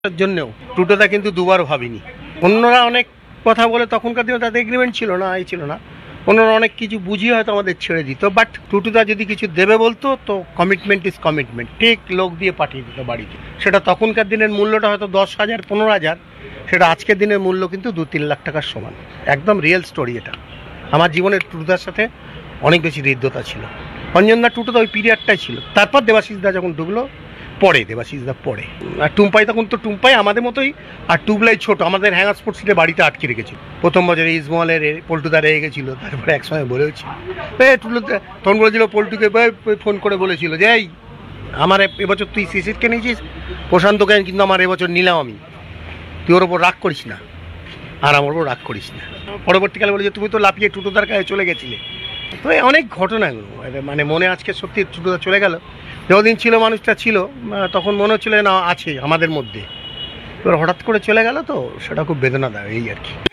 জন্যও টুটোদা কিন্তু দুবার ভাবিনি। অন্যরা অনেক কথা বলে, তখনকার দিনে তাদের এগ্রিমেন্ট ছিল না, এই ছিল না, অন্যরা অনেক কিছু বুঝিয়ে হয়তো আমাদের ছেড়ে দিত, বাট টুটুদা যদি কিছু দেবে বলতো তো কমিটমেন্ট ইজ কমিটমেন্ট, ঠিক লোক দিয়ে পাঠিয়ে দিত বাড়িতে। সেটা তখনকার দিনের মূল্যটা হয়তো 10,000 15,000, সেটা আজকের দিনের মূল্য কিন্তু 2-3 লাখ টাকার সমান। একদম রিয়েল স্টোরি এটা। আমার জীবনের টুটুদার সাথে অনেক বেশি হৃদ্যতা ছিল। অঞ্জনদা টুটুদা ওই পিরিয়ডটাই ছিল। তারপর দেবাশিসদা যখন ঢুকলো, পরে দেবাশিসদা পরে, আর টুম্পাই তখন তো টুম্পাই আমাদের মতোই, আর টুবলাই ছোট, আমাদের হ্যাঙ্গার স্পোর্টস সিটে বাড়িতে আটকে রেখেছিল। প্রথম বছরে ইসমলের পল্টুদা রেগে গেছিল, তারপরে একসময় বলেছিল তখন বলেছিল পল্টুকে ফোন করে বলেছিল যে এই আমার এবছর তুই সিসিটকে নিয়েছিস, প্রশান্তকে কিন্তু আমার এবছর নিলাম আমি, তুই ওর ওপর রাগ করিস না, আর আমার ওপর রাগ করিস না। পরবর্তীকালে বলে যে তুমি তো লাফিয়ে টুটুদার কাছে চলে গেছিলে। তো অনেক ঘটনাগুলো মানে মনে আজকে সত্যি টুটুদা চলে গেল, যতদিন ছিল মানুষটা ছিল, তখন মনে হচ্ছিল না আছে আমাদের মধ্যে, এবার হঠাৎ করে চলে গেল, তো সেটা খুব বেদনাদায়ক, এই আর কি।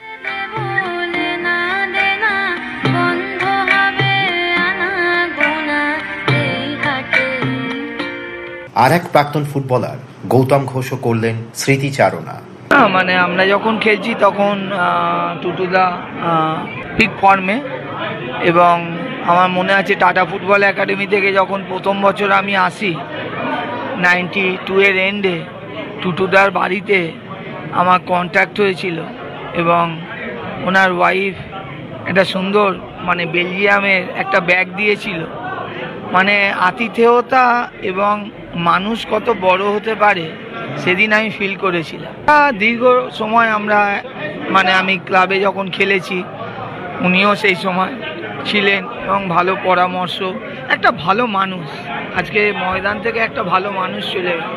আর এক প্রাক্তন ফুটবলার গৌতম ঘোষও করলেন স্মৃতিচারণা। মানে আমরা যখন খেলছি তখন টুটুদা পিক ফর্মে, এবং আমার মনে আছে টাটা ফুটবল একাডেমি থেকে যখন প্রথম বছর আমি আসি 92 এর এন্ডে, টুটুদার বাড়িতে আমার কন্ট্যাক্ট হয়েছিল, এবং ওনার ওয়াইফ একটা সুন্দর মানে বেলজিয়ামের একটা ব্যাগ দিয়েছিল। মানে আতিথেয়তা এবং মানুষ কত বড় হতে পারে সেদিন আমি ফিল করেছিলাম। দীর্ঘ সময় আমরা মানে আমি ক্লাবে যখন খেলেছি, উনিও সেই সময় ছিলেন, এবং ভালো পরামর্শ, একটা ভালো মানুষ। আজকে ময়দান থেকে একটা ভালো মানুষ চলে গেল।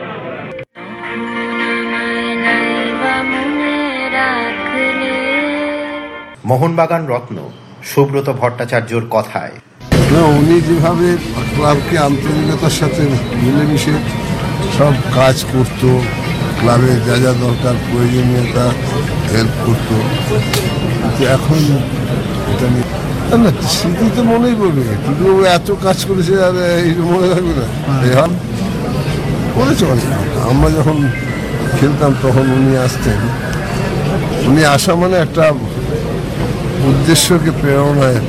মোহনবাগান রত্ন সুব্রত ভট্টাচার্যর কথায়, উনি যেভাবে ক্লাবকে আন্তরিকতার সাথে মিলেমিশে সব কাজ করতো, ক্লাবে যা যা দরকার প্রয়োজনীয়তা হেল্প করতো, কিন্তু এখন এটা নিয়ে না, স্মৃতি তো মনেই পড়বে, কিন্তু এত কাজ করেছে আর এই মনে থাকবে না। এখন করেছে অনেক। আমরা যখন খেলতাম তখন উনি আসতেন, উনি আসা মানে একটা উদ্দেশ্যকে প্রেরণায়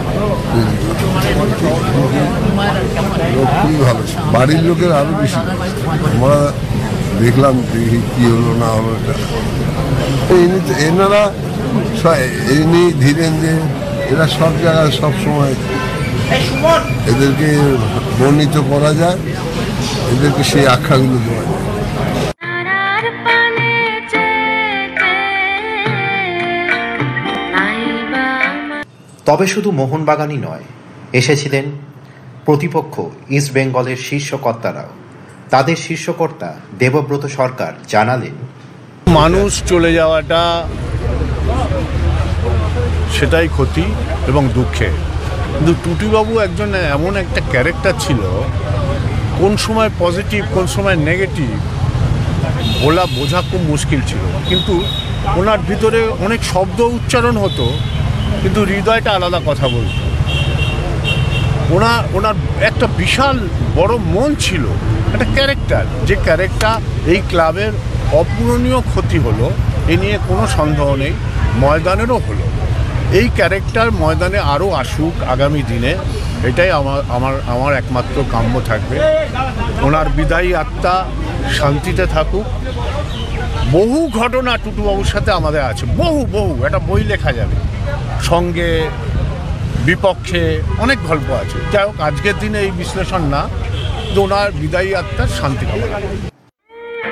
খুবই ভালো ছিল। বাড়ির লোকের আরো বেশি, আমরা দেখলাম কি হলো না হলো, এটা এনারা এমনি ধীরেন যে এরা সব জায়গায় সব সময় এদেরকে বর্ণিত করা যায়, এদেরকে সেই আখ্যাগুলো দেওয়া যায়। তবে শুধু মোহনবাগানই নয়, এসেছিলেন প্রতিপক্ষ ইস্ট বেঙ্গলের শীর্ষকর্তারাও। তাদের শীর্ষকর্তা দেবব্রত সরকার জানালেন, মানুষ চলে যাওয়াটা সেটাই ক্ষতি এবং দুঃখে, কিন্তু টুটিবাবু একজন এমন একটা ক্যারেক্টার ছিল, কোন সময় পজিটিভ কোন সময় নেগেটিভ বোঝা খুব মুশকিল ছিল, কিন্তু ওনার ভিতরে অনেক শব্দ উচ্চারণ হতো, কিন্তু হৃদয়টা আলাদা কথা বলতো। ওনার একটা বিশাল বড় মন ছিল, একটা ক্যারেক্টার, যে ক্যারেক্টার এই ক্লাবের অপূরণীয় ক্ষতি হলো, এ নিয়ে কোনো সন্দেহ নেই, ময়দানেরও হলো। এই ক্যারেক্টার ময়দানে আরও আসুক আগামী দিনে, এটাই আমার একমাত্র কাম্য থাকবে। ওনার বিদায়ী আত্মা শান্তিতে থাকুক। বহু ঘটনা টুটুবাবুর সাথে আমাদের আছে, বহু একটা বই লেখা যাবে, সঙ্গে বিপক্ষে অনেক গল্প আছে। যাই হোক, আজকের দিনে এই বিশ্লেষণ না, ওনার বিদায়ী আত্মার শান্তি কামনা।